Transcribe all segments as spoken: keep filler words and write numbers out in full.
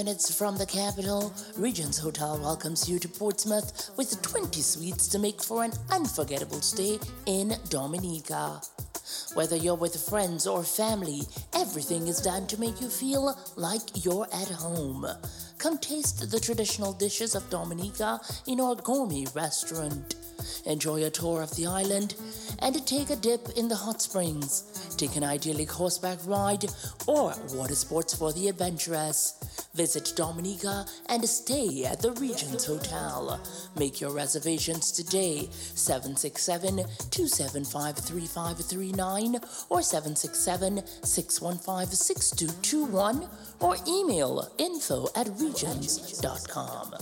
Minutes from the capital, Regents Hotel welcomes you to Portsmouth with twenty suites to make for an unforgettable stay in Dominica. Whether you're with friends or family, everything is done to make you feel like you're at home. Come taste the traditional dishes of Dominica in our gourmet restaurant. Enjoy a tour of the island and take a dip in the hot springs. Take an idyllic horseback ride or water sports for the adventurous. Visit Dominica and stay at the Regents Hotel. Make your reservations today, seven six seven, two seven five, three five three nine or seven six seven, six one five, six two two one or email info at regents dot com.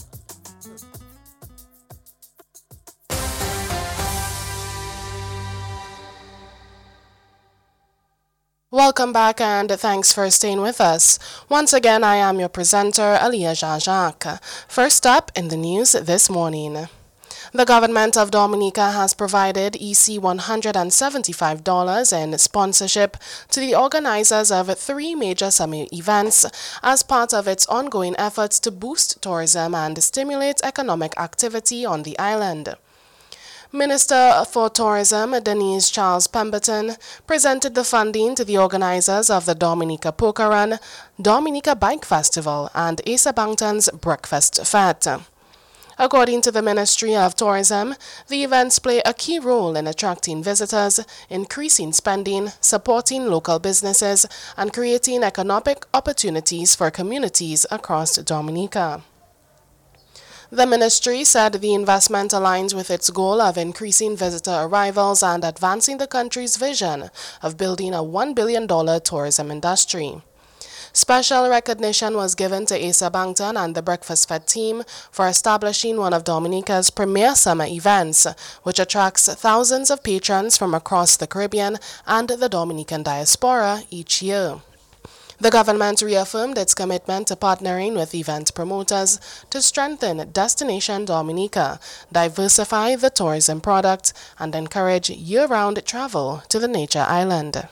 Welcome back and thanks for staying with us. Once again, I am your presenter, Aliyah Jean-Jacques. First up in the news this morning. The government of Dominica has provided E C one hundred seventy-five dollars in sponsorship to the organizers of three major summer events as part of its ongoing efforts to boost tourism and stimulate economic activity on the island. Minister for Tourism Denise Charles Pemberton presented the funding to the organizers of the Dominica Poker Run, Dominica Bike Festival, and Asa Bangton's Breakfast Fete. According to the Ministry of Tourism, the events play a key role in attracting visitors, increasing spending, supporting local businesses, and creating economic opportunities for communities across Dominica. The ministry said the investment aligns with its goal of increasing visitor arrivals and advancing the country's vision of building a one billion dollars tourism industry. Special recognition was given to Asa Bangton and the Breakfast Fete team for establishing one of Dominica's premier summer events, which attracts thousands of patrons from across the Caribbean and the Dominican diaspora each year. The government reaffirmed its commitment to partnering with event promoters to strengthen Destination Dominica, diversify the tourism product, and encourage year-round travel to the nature island.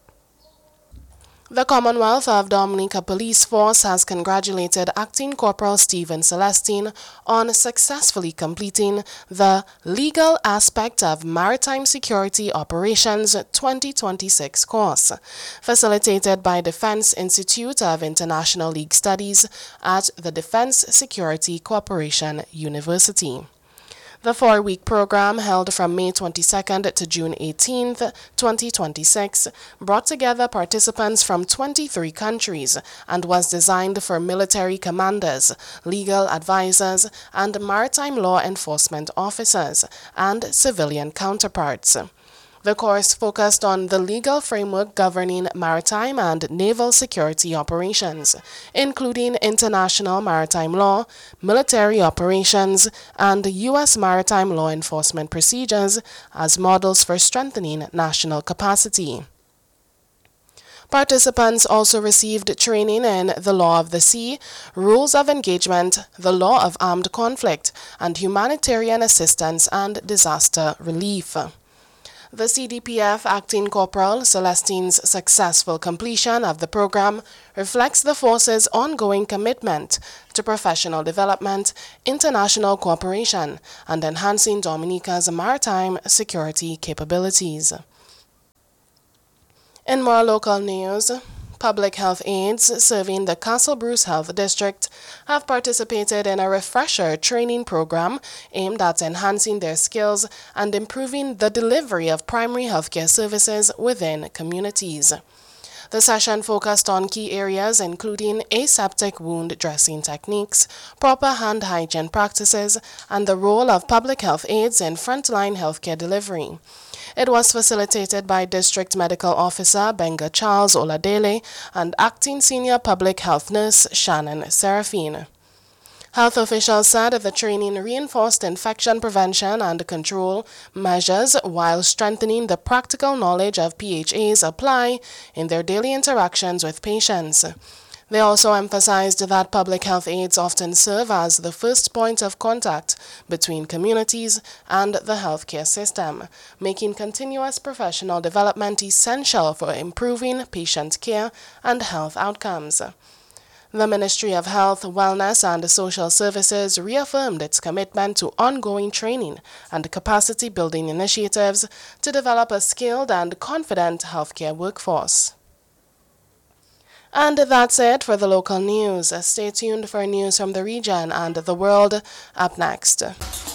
The Commonwealth of Dominica Police Force has congratulated Acting Corporal Stephen Celestine on successfully completing the Legal Aspect of Maritime Security Operations twenty twenty-six course, facilitated by Defense Institute of International League Studies at the Defense Security Corporation University. The four-week program, held from May twenty-second to June eighteenth, twenty twenty-six, brought together participants from twenty-three countries and was designed for military commanders, legal advisors, and maritime law enforcement officers and civilian counterparts. The course focused on the legal framework governing maritime and naval security operations, including international maritime law, military operations, and U S maritime law enforcement procedures as models for strengthening national capacity. Participants also received training in the law of the sea, rules of engagement, the law of armed conflict, and humanitarian assistance and disaster relief. The C D P F Acting Corporal Celestine's successful completion of the program reflects the force's ongoing commitment to professional development, international cooperation, and enhancing Dominica's maritime security capabilities. In more local news, public health aides serving the Castle Bruce Health District have participated in a refresher training program aimed at enhancing their skills and improving the delivery of primary healthcare services within communities. The session focused on key areas including aseptic wound dressing techniques, proper hand hygiene practices, and the role of public health aides in frontline healthcare delivery. It was facilitated by District Medical Officer Benga Charles Oladele and Acting Senior Public Health Nurse Shannon Seraphine. Health officials said the training reinforced infection prevention and control measures while strengthening the practical knowledge of P H As apply in their daily interactions with patients. They also emphasized that public health aides often serve as the first point of contact between communities and the healthcare system, making continuous professional development essential for improving patient care and health outcomes. The Ministry of Health, Wellness and Social Services reaffirmed its commitment to ongoing training and capacity building initiatives to develop a skilled and confident healthcare workforce. And that's it for the local news. Stay tuned for news from the region and the world up next.